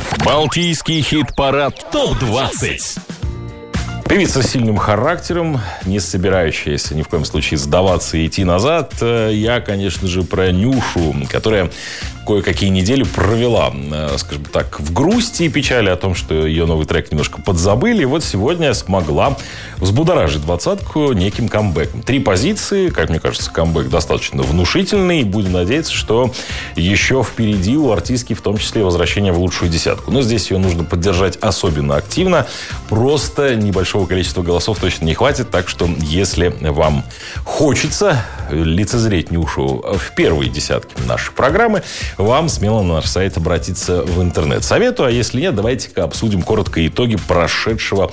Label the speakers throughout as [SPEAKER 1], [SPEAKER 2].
[SPEAKER 1] Балтийский хит-парад ТОП-20.
[SPEAKER 2] Певица с сильным характером, не собирающаяся ни в коем случае сдаваться и идти назад. Я, конечно же, про Нюшу, которая кое-какие недели провела, скажем так, в грусти и печали о том, что ее новый трек немножко подзабыли. И вот сегодня смогла взбудоражить двадцатку неким камбэком. 3 позиции, как мне кажется, камбэк достаточно внушительный. Будем надеяться, что еще впереди у артистки, в том числе, возвращение в лучшую десятку. Но здесь ее нужно поддержать особенно активно. Просто небольшого количества голосов точно не хватит. Так что, если вам хочется лицезреть Нюшу в первой десятке нашей программы, вам смело на наш сайт обратиться в интернет. Советую, а если нет, давайте-ка обсудим коротко итоги прошедшего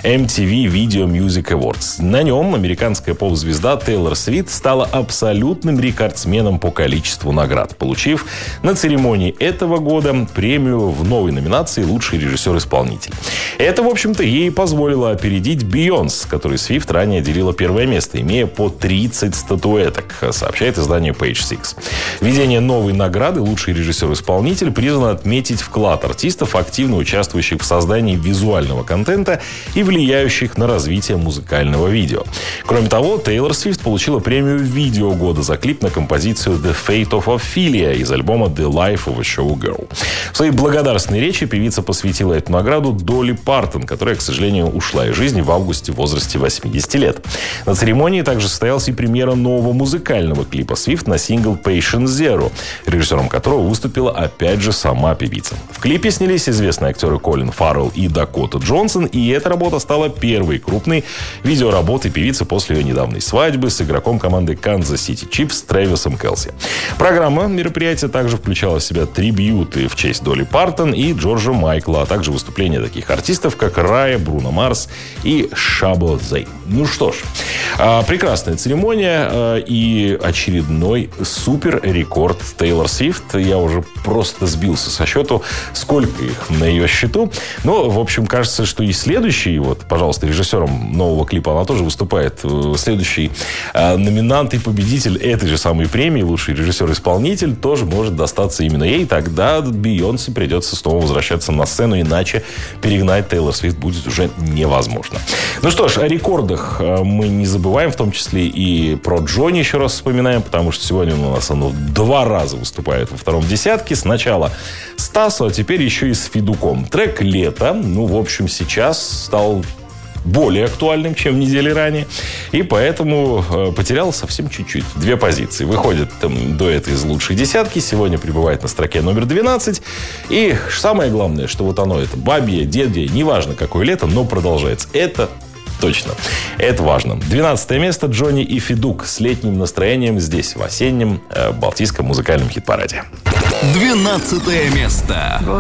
[SPEAKER 2] MTV Video Music Awards. На нем американская поп-звезда Тейлор Свифт стала абсолютным рекордсменом по количеству наград, получив на церемонии этого года премию в новой номинации «Лучший режиссер-исполнитель». Это, в общем-то, ей позволило опередить Бейонс, с которой Свифт ранее делила первое место, имея по 30 статуэток, сообщает издание Page Six. Введение новой награды «Лучший режиссер-исполнитель» призвано отметить вклад артистов, активно участвующих в создании визуального контента и влияющих на развитие музыкального видео. Кроме того, Тейлор Свифт получила премию «Видео года» за клип на композицию «The Fate of Ophelia» из альбома «The Life of a Showgirl». В своей благодарственной речи певица посвятила эту награду Долли Партон, которая, к сожалению, ушла из жизни в августе в возрасте 80 лет. На церемонии также состоялась и премьера нового музыкального клипа Свифт на сингл «Patient Zero», режиссером которого выступила опять же сама певица. В клипе снялись известные актеры Колин Фаррелл и Дакота Джонсон, и эта работа стала первой крупной видеоработой певицы после ее недавней свадьбы с игроком команды Kansas City Chiefs Трэвисом Келси. Программа мероприятия также включала в себя трибьюты в честь Долли Партон и Джорджа Майкла, а также выступления таких артистов, как Рая, Бруно Марс и Шабо Зей. Ну что ж, прекрасная церемония и очередной супер-рекорд Тейлор Свифт. Я уже просто сбился со счету, сколько их на ее счету. Но, в общем, кажется, что и следующий, вот, пожалуйста, режиссером нового клипа она тоже выступает. Следующий номинант и победитель этой же самой премии «Лучший режиссер-исполнитель» тоже может достаться именно ей. Тогда Бейонсе придется снова возвращаться на сцену, иначе перегнать Тейлор Свифт будет уже невозможно. Ну что ж, о рекордах мы не забываем, в том числе и про Джонни еще раз вспоминаем, потому что сегодня у нас оно 2 раза выступает во втором десятке. Сначала с Тасо, а теперь еще и с Федуком. Трек «Лето», ну, в общем, сейчас стал более актуальным, чем недели ранее. И поэтому потерял совсем чуть-чуть. 2 позиции. Выходит дуэт из лучшей десятки. Сегодня прибывает на строке номер 12. И самое главное, что вот оно, это бабье, дедье, неважно какое лето, но продолжается. Это точно. Это важно. 12 место. Джонни и Федук с летним настроением здесь, в осеннем балтийском музыкальном хит-параде.
[SPEAKER 1] 12 место.